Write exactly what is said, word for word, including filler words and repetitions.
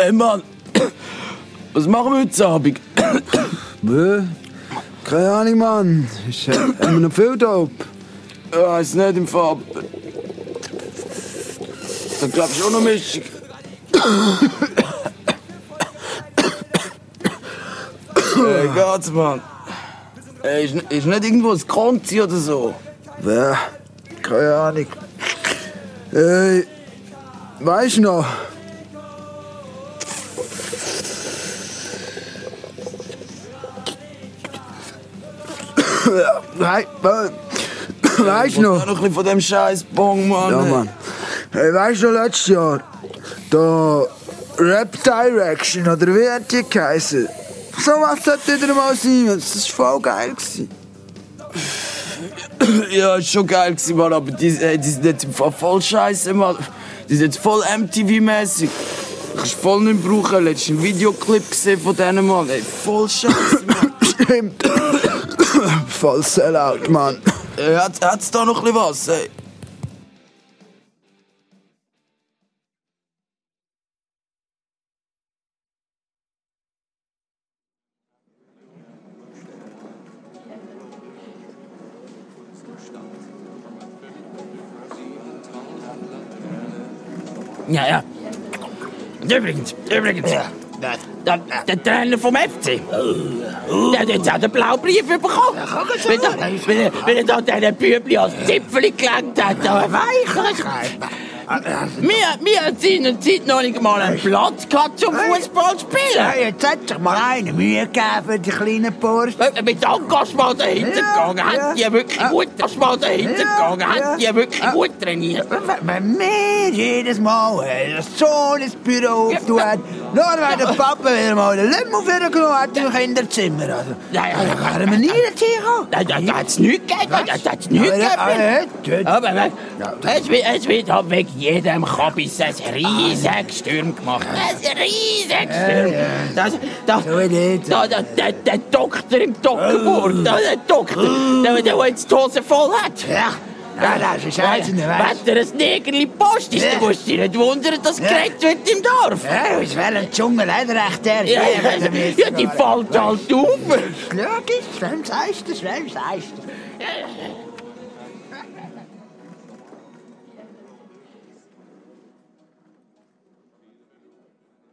Ey, Mann. Was machen wir heute Abend? Bö? Keine Ahnung, Mann. Ist, äh, haben wir noch viel Dope? Ja, ist nicht im Farb. Da glaub ich auch noch Mischung. Ey, geht's, Mann? Ey, ist, ist nicht irgendwo ein Konzi oder so? Ja, keine Ahnung. Ey, weisst du noch? Hey, weißt du noch? noch ein bisschen von dem scheiß Bong, Mann. Ja, Mann. Hey, weißt du noch, letztes Jahr? Da Rap Direction, oder wie hat die geheißen? So was sollte wieder mal sein, das war voll geil. Ja, ist schon geil gewesen, Mann, aber die, ey, die sind jetzt im Fall voll scheiße, Mann. Die sind jetzt voll M T V-mäßig. Kannst voll nicht brauchen. Letztens einen Videoclip gesehen von denen, Mann. Ey, voll scheiße, Mann. Stimmt. Voll Sellout, Mann. Äh, hat, hat's da noch ein bisschen was, ey? Ja, ja. Übrigens, übrigens. Ja. Der, der Trainer vom F C. Der hat jetzt auch den blauen Brief bekommen. Ja, kann wenn, er, wenn, er, wenn er da diesen Bübli als Zipfeli gelangt hat. Da wir, wir haben seiner Zeit noch nicht mal einen Platz gehabt zum Fußball spielen. Hey, jetzt hat sich mal eine Mühe gegeben für die kleinen Burschen. Mit Engagement dahinter gegangen, ja, hat die wirklich ja. gut Engagement dahinter Ja, gegangen, hat ja. die wirklich Ja. gut trainiert. Wenn wir jedes Mal äh, den Sohn ins Büro aufgetan haben, nur weil der Papa wieder mal den Lümmel vorgenommen hat im Kinderzimmer. Also, Ja, ja, ja. wären wir nie dorthin gekommen. Da, da, da hat es nichts gegeben, da hat es nichts Ja, ja, gegeben. ja, ja. Aber weg, es wird, es wird halt wegen jedem Kabis ein riesiges Sturm gemacht. Ein riesiges Sturm. Das, da, So wie das. da, da, der, der Doktor im Dockerburg, da, der Doktor, der, der jetzt die Hose voll hat. Ja, ja, das ist eins in der Welt. Wenn der ein Negerli Post ist, Ja. dann musst du dich nicht wundern, dass Ja. geredet wird im Dorf. Ja, aus welchem Dschungel hat er echt der? Ja, ja, die fällt halt auf. Logisch, wem sagst du das, wem sagst du das? Ja, ja.